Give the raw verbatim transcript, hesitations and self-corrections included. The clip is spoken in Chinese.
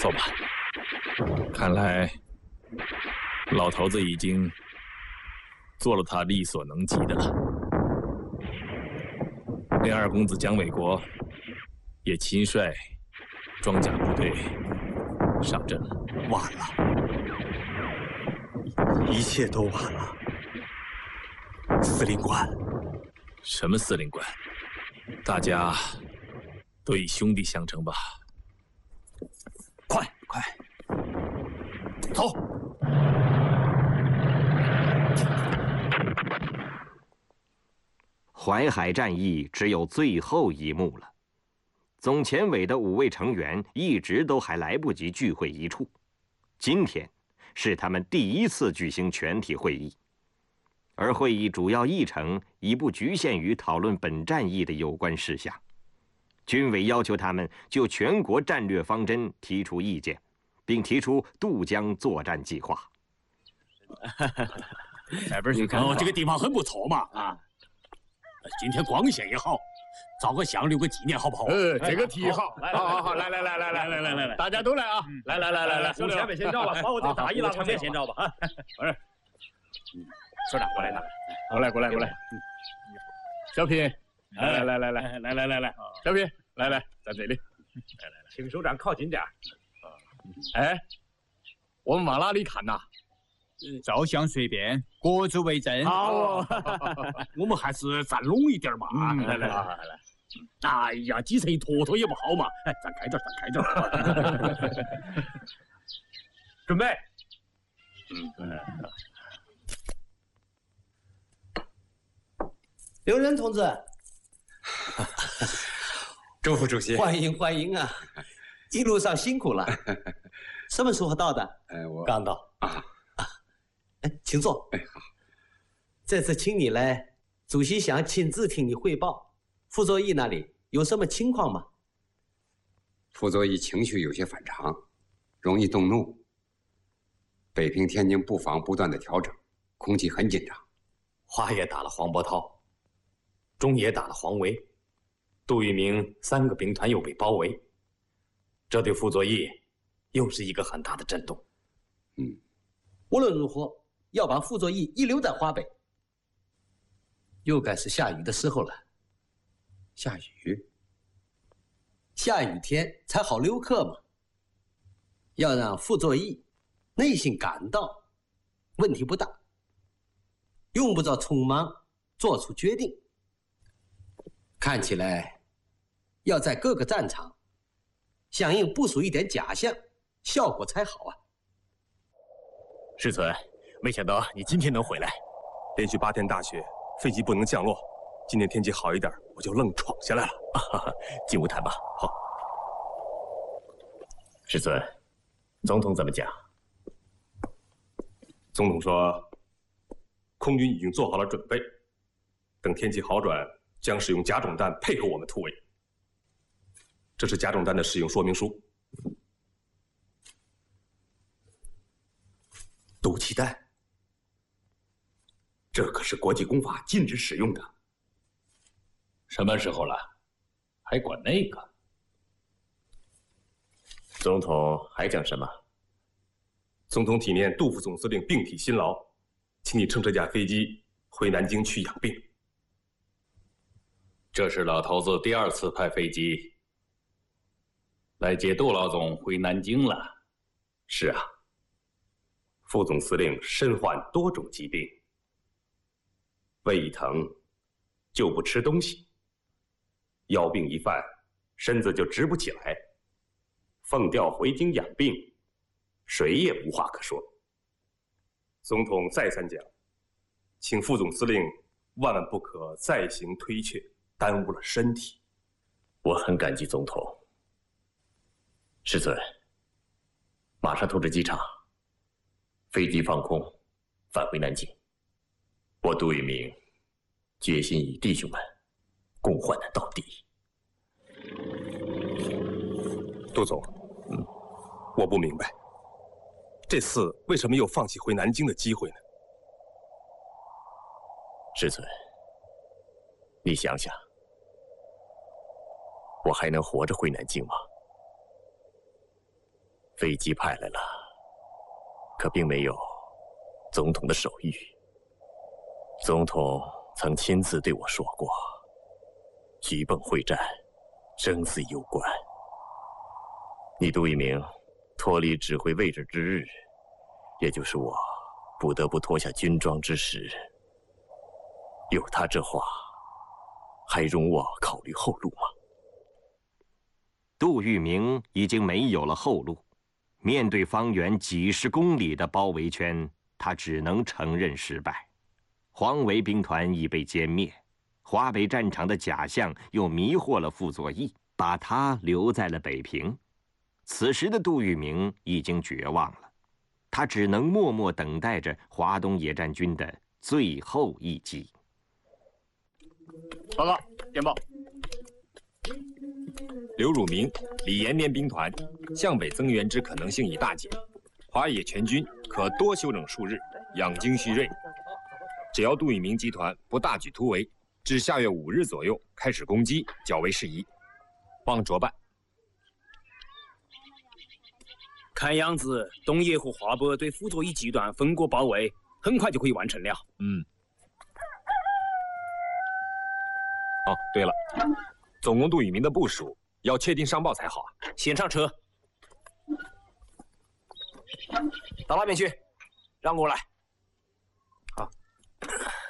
走吧。看来老头子已经做了他力所能及的了。连二公子蒋纬国也亲率装甲部队上阵了。 晚了，一切都晚了。司令官， 什么司令官？大家都以兄弟相称吧。 快快，走！ 淮海战役只有最后一幕了，总前委的五位成员一直都还来不及聚会一处。今天是他们第一次举行全体会议，而会议主要议程已不局限于讨论本战役的有关事项。军委要求他们就全国战略方针提出意见，并提出渡江作战计划。 来边去看，哦，这个地方很不错嘛啊！今天光线也好，照个相留个纪念，好不好？ 呃，这个提好，好好好，来来来来来来来来来， 大家都来啊！来来来来来， 从前面先照吧，把我这个大衣拿过去先照吧啊！不是，首长过来拿， 过来过来过来。小平，来来来来来来来来来， 小平，来来，在这里。 来来来，请首长靠近点。 哎，我们往哪里看呐？ 照相随便，各自为真。 好，我们还是站拢一点嘛。来来来来来，哎呀，挤成一坨坨也不好嘛。哎，站开点，站开点。准备。嗯。 刘仁同志， 周副主席， 欢迎欢迎啊！一路上辛苦了。什么时候到的？ 哎，我刚到啊。 哎，请坐。 哎，好。 这次请你来，主席想亲自听你汇报，傅作义那里有什么情况吗？ 傅作义情绪有些反常，容易动怒。北平、天津布防不断的调整，空气很紧张。 华也打了黄伯韬，中也打了黄维，杜聿明三个兵团又被包围，这对傅作义又是一个很大的震动。 嗯，无论如何，要把傅作义遗留在华北。又该是下雨的时候了。 下雨？ 下雨天才好留客嘛。要让傅作义内心感到问题不大，用不着匆忙做出决定。看起来要在各个战场相应部署一点假象，效果才好啊。 世存，没想到你今天能回来。 连续八天大雪，飞机不能降落。今天天气好一点，我就愣闯下来了。 啊、进屋谈吧。好。世存，总统怎么讲？ 总统说，空军已经做好了准备，等天气好转，将使用甲种弹配合我们突围。这是甲种弹的使用说明书。 毒气弹，这可是国际公法禁止使用的。 什么时候了，还管那个？ 总统还讲什么？ 总统体念杜副总司令病体辛劳，请你乘这架飞机回南京去养病。 这是老头子第二次派飞机来接杜老总回南京了。 是啊，副总司令身患多种疾病，胃一疼就不吃东西，腰病一犯，身子就直不起来，奉调回京养病，谁也无话可说。 总统再三讲，请副总司令万万不可再行推却，耽误了身体。 我很感激总统。世存，马上通知机场，飞机放空，返回南京。我杜聿明决心与弟兄们共患难到底。 杜总，嗯，我不明白，这次为什么又放弃回南京的机会呢？ 世存，你想想，我还能活着回南京吗？ 飞机派来了，可并没有总统的手谕。总统曾亲自对我说过，徐蚌会战，生死攸关。你杜聿明脱离指挥位置之日，也就是我不得不脱下军装之时。有他这话，还容我考虑后路吗？ 杜聿明已经没有了后路，面对方圆几十公里的包围圈，他只能承认失败。黄维兵团已被歼灭，华北战场的假象又迷惑了傅作义，把他留在了北平。此时的杜聿明已经绝望了，他只能默默等待着华东野战军的最后一击。 报告，电报。 刘汝明、李延年兵团向北增援之可能性已大减，华野全军可多休整数日，养精蓄锐。只要杜聿明集团不大举突围，至下月五日左右开始攻击，较为适宜。望着办。 看样子，东野和华北对傅作义集团分割包围，很快就可以完成了。 嗯。哦，对了，总攻杜聿明的部署要确定上报才好啊。 先上车，到那边去，让我来。